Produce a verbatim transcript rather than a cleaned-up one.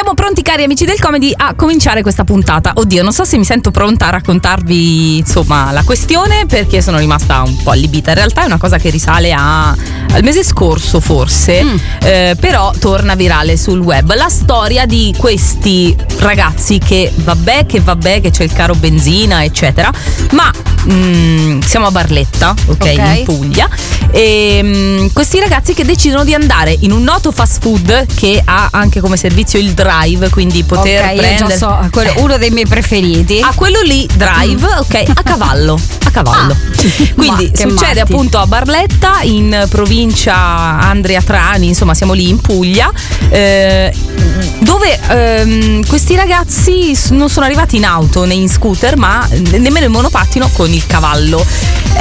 Siamo pronti, cari amici del comedy, a cominciare questa puntata. Oddio, non so se mi sento pronta a raccontarvi insomma la questione, perché sono rimasta un po' allibita. In realtà è una cosa che risale a, al mese scorso forse, mm. eh, però torna virale sul web. La storia di questi ragazzi che vabbè, che vabbè, che c'è il caro benzina eccetera, ma mm, siamo a Barletta, ok, okay. in Puglia, e mm, questi ragazzi che decidono di andare in un noto fast food che ha anche come servizio il drive, quindi poter okay, prendere, io già so, quello, uno dei miei preferiti. a quello lì drive, mm. ok, a cavallo, a cavallo. Ah, quindi succede matti. appunto a Barletta, in provincia Andria Trani, insomma siamo lì in Puglia, eh, dove ehm, questi ragazzi non sono arrivati in auto né in scooter, ma nemmeno in monopattino, con il cavallo.